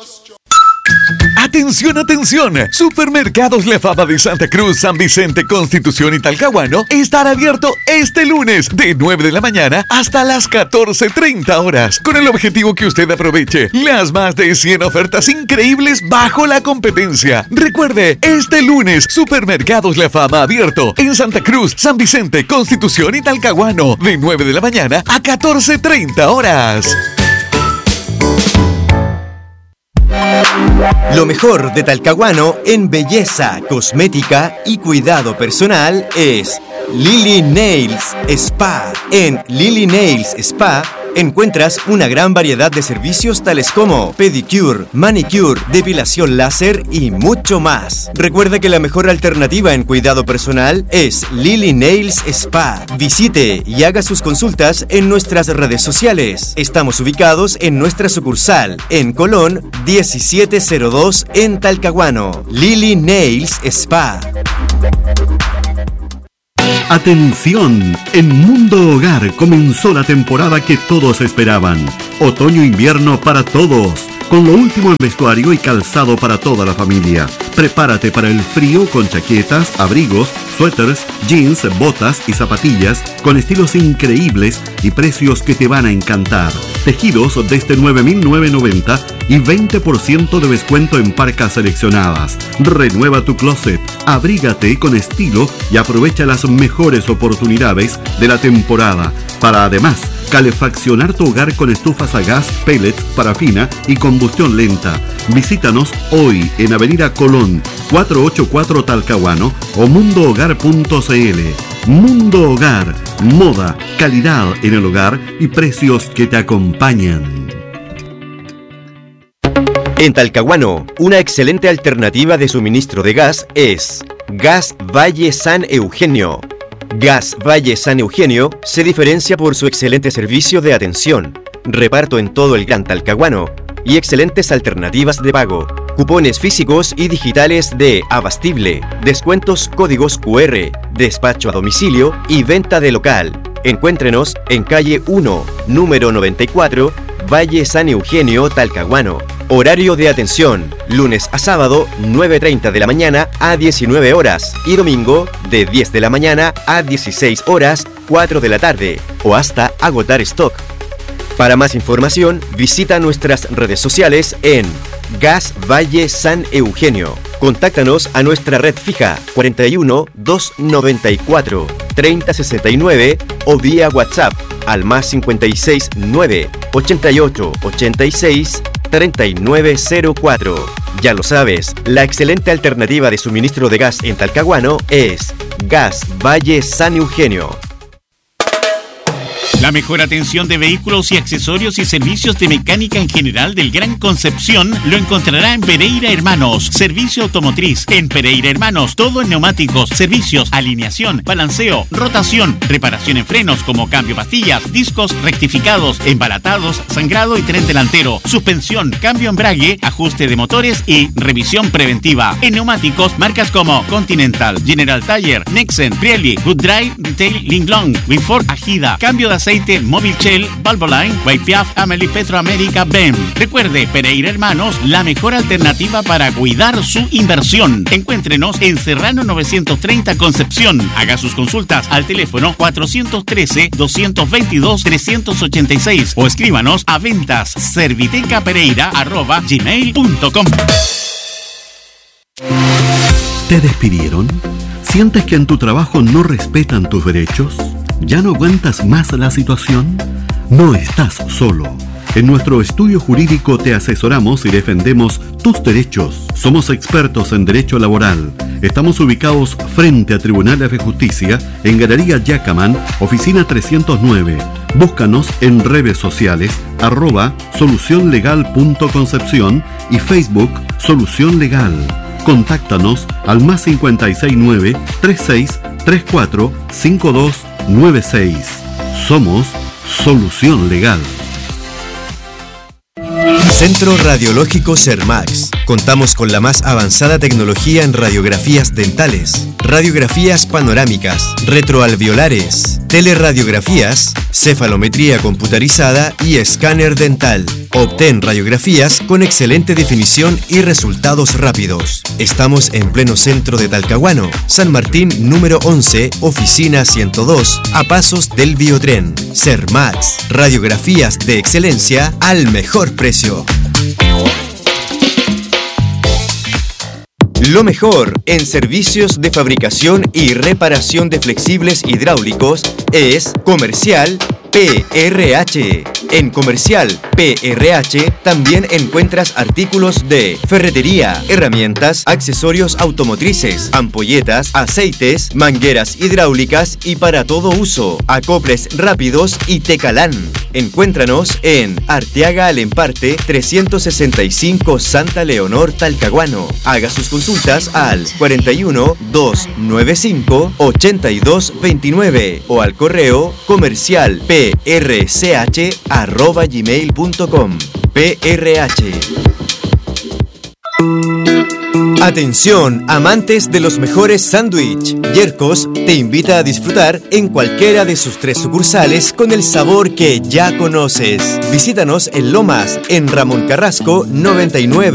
¡Atención, atención! Supermercados La Fama de Santa Cruz, San Vicente, Constitución y Talcahuano estará abierto este lunes de 9 de la mañana hasta las 14:30 horas, con el objetivo que usted aproveche las más de 100 ofertas increíbles bajo la competencia. Recuerde, este lunes Supermercados La Fama abierto en Santa Cruz, San Vicente, Constitución y Talcahuano de 9 de la mañana a 14:30 horas. Lo mejor de Talcahuano en belleza, cosmética y cuidado personal es Lily Nails Spa. En Lily Nails Spa encuentras una gran variedad de servicios tales como pedicure, manicure, depilación láser y mucho más. Recuerda que la mejor alternativa en cuidado personal es Lily Nails Spa. Visite y haga sus consultas en nuestras redes sociales. Estamos ubicados en nuestra sucursal en Colón 1702 en Talcahuano. Lily Nails Spa. Atención, en Mundo Hogar comenzó la temporada que todos esperaban. Otoño-invierno para todos, con lo último en vestuario y calzado para toda la familia. Prepárate para el frío con chaquetas, abrigos, suéteres, jeans, botas y zapatillas con estilos increíbles y precios que te van a encantar. Tejidos desde 9.990 y 20% de descuento en parcas seleccionadas. Renueva tu closet, abrígate con estilo y aprovecha las mejores oportunidades de la temporada para además calefaccionar tu hogar con estufas a gas, pellets, parafina y combustión lenta. Visítanos hoy en Avenida Colón 484 Talcahuano o mundohogar.cl. Mundo Hogar, moda, calidad en el hogar y precios que te acompañan. En Talcahuano, una excelente alternativa de suministro de gas es Gas Valle San Eugenio. Gas Valle San Eugenio se diferencia por su excelente servicio de atención, reparto en todo el Gran Talcahuano y excelentes alternativas de pago, cupones físicos y digitales de abastible, descuentos, códigos QR, despacho a domicilio y venta de local. Encuéntrenos en calle 1, número 94, Valle San Eugenio, Talcahuano. Horario de atención, lunes a sábado, 9:30 de la mañana a 19 horas y domingo, de 10 de la mañana a 16 horas, 4 de la tarde o hasta agotar stock. Para más información, visita nuestras redes sociales en Gas Valle San Eugenio. Contáctanos a nuestra red fija 41 294 3069 o vía WhatsApp al más 56 9 88 86 3904. Ya lo sabes, la excelente alternativa de suministro de gas en Talcahuano es Gas Valle San Eugenio. La mejor atención de vehículos y accesorios y servicios de mecánica en general del Gran Concepción lo encontrará en Pereira Hermanos. Servicio automotriz en Pereira Hermanos. Todo en neumáticos, servicios, alineación, balanceo, rotación, reparación en frenos como cambio pastillas, discos rectificados, embalatados, sangrado y tren delantero, suspensión, cambio embrague, ajuste de motores y revisión preventiva. En neumáticos, marcas como Continental, General Tire, Nexen, Pirelli, Good Drive, Retail, Linglong, Winford, Agida, cambio de aceite, Móvil Shell, Valvoline, Waypiaf, Amelie, Petroamérica, BEM. Recuerde, Pereira Hermanos, la mejor alternativa para cuidar su inversión. Encuéntrenos en Serrano 930 Concepción. Haga sus consultas al teléfono 413-222-386 o escríbanos a ventas servitecapereira@gmail.com. ¿Te despidieron? ¿Sientes que en tu trabajo no respetan tus derechos? ¿Ya no aguantas más la situación? No estás solo. En nuestro estudio jurídico te asesoramos y defendemos tus derechos. Somos expertos en derecho laboral. Estamos ubicados frente a Tribunales de Justicia en Galería Yacaman, oficina 309. Búscanos en redes sociales @solucionlegal.concepción y Facebook Solución Legal. Contáctanos al más 569 36 34 5296. Somos Solución Legal. Centro Radiológico Sermax. Contamos con la más avanzada tecnología en radiografías dentales, radiografías panorámicas, retroalveolares, teleradiografías, cefalometría computarizada y escáner dental. Obtén radiografías con excelente definición y resultados rápidos. Estamos en pleno centro de Talcahuano, San Martín número 11, oficina 102, a pasos del Biotren. Sermax, radiografías de excelencia al mejor precio. Lo mejor en servicios de fabricación y reparación de flexibles hidráulicos es Comercial PRH. En Comercial PRH también encuentras artículos de ferretería, herramientas, accesorios automotrices, ampolletas, aceites, mangueras hidráulicas y para todo uso, acoples rápidos y Tecalán. Encuéntranos en Arteaga Alemparte 365 Santa Leonor, Talcahuano. Haga sus consultas al 41 295 8229 o al correo comercial prch@gmail.com. PRH. Atención, amantes de los mejores sándwich. Yerkos te invita a disfrutar en cualquiera de sus 3 sucursales con el sabor que ya conoces. Visítanos en Lomas, en Ramón Carrasco 99.